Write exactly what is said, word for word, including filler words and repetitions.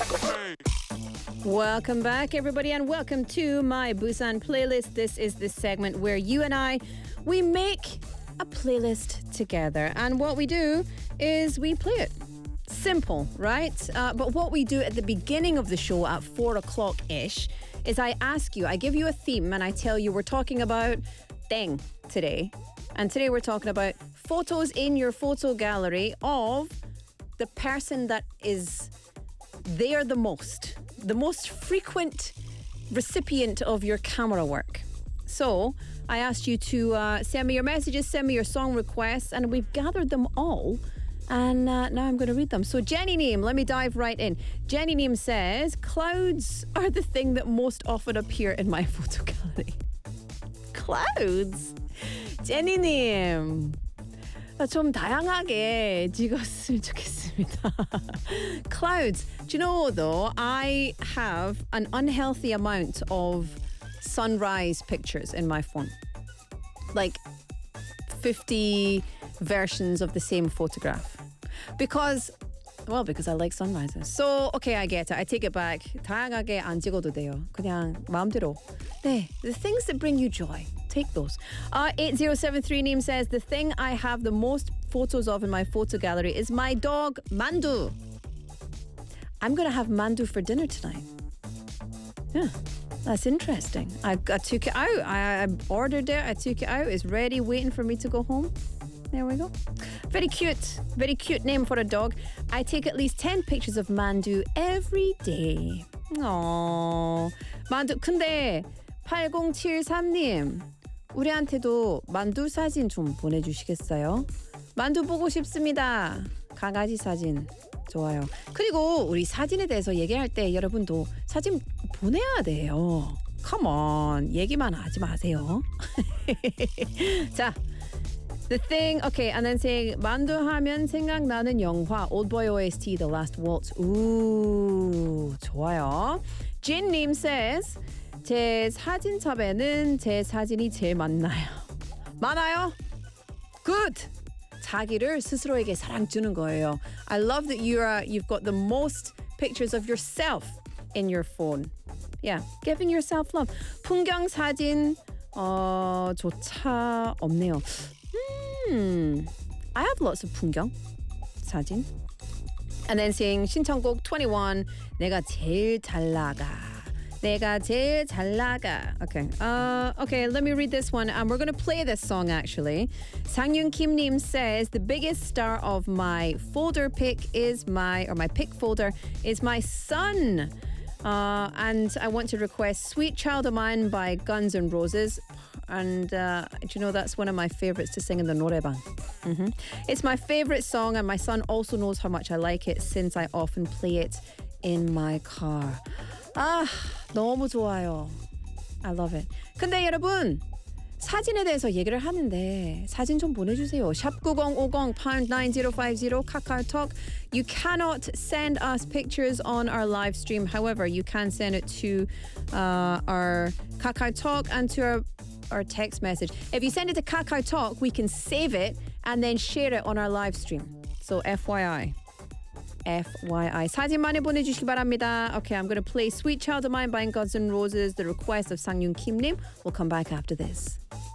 Welcome back, everybody, and welcome to my Busan playlist. This is the segment where you and I, we make a playlist together. And what we do is we play it. Simple, right? Uh, but what we do at the beginning of the show at four o'clock-ish is I ask you, I give you a theme and I tell you we're talking about Deng today. And today we're talking about photos in your photo gallery of the person that is there the most, the most frequent recipient of your camera work. So I asked you to uh, send me your messages, send me your song requests, and we've gathered them all. And uh, now I'm going to read them. So Jenny Neem, let me dive right in. Jenny Neem says, clouds are the thing that most often appear in my photo gallery. Clouds? Jenny Neem. 좀 다양하게 찍었으면 좋겠습니다. Clouds. Do you know though, I have an unhealthy amount of sunrise pictures in my phone. Like fifty versions of the same photograph. Because, well, because I like sunrises. So, okay, I get it. I take it back. 다양하게 안 찍어도 돼요. 그냥 마음대로. 네, the things that bring you joy. Take those. Uh, eight zero seven three Neem says, the thing I have the most photos of in my photo gallery is my dog, Mandu. I'm going to have Mandu for dinner tonight. Yeah, that's interesting. I, I took it out. I, I ordered it. I took it out. It's ready, waiting for me to go home. There we go. Very cute. Very cute name for a dog. I take at least ten pictures of Mandu every day. Aww. Mandu. 근데 팔공칠삼 님. 우리한테도 만두 사진 좀 보내주시겠어요? 만두 보고 싶습니다. 강아지 사진 좋아요. 그리고 우리 사진에 대해서 얘기할 때 여러분도 사진 보내야 돼요. Come on, 얘기만 하지 마세요. 자, the thing, okay, and then saying 만두 하면 생각나는 영화 Oldboy O S T, The Last Waltz. 우, 좋아요. Jin님 says, 제 사진첩에는 제 사진이 제일 많나요? 많아요? Good. 자기를 스스로에게 사랑 주는 거예요. I love that you are, you've got the most pictures of yourself in your phone. Yeah, giving yourself love. 풍경 사진 어, 조차 없네요. Hmm, I have lots of 풍경 사진. And then saying 신청곡 twenty-one, 내가 제일 잘 나가. 내가 제일 잘 나가. Okay. Uh, okay, let me read this one. Um, we're going to play this song, actually. Sangyun Kim Nim says, the biggest star of my folder pick is my, or my pick folder, is my son. Uh, and I want to request Sweet Child of Mine by Guns N' Roses. And uh, do you know, that's one of my favorites to sing in the 노래방. Mm-hmm. It's my favorite song, and my son also knows how much I like it since I often play it in my car. 아, 너무 좋아요. I love it. 근데 여러분, 사진에 대해서 얘기를 하는데 사진 좀 보내주세요. 샵 구공오공 pound nine zero five zero 카카오톡. You cannot send us pictures on our live stream. However, you can send it to uh, our KakaoTalk and to our, our text message. If you send it to KakaoTalk, we can save it and then share it on our live stream. So F Y I. F Y I. 사진 많이 보내주시기 바랍니다. Okay, I'm going to play Sweet Child of Mine by Guns N' Roses, the request of Sangyun Kim Nim. We'll come back after this.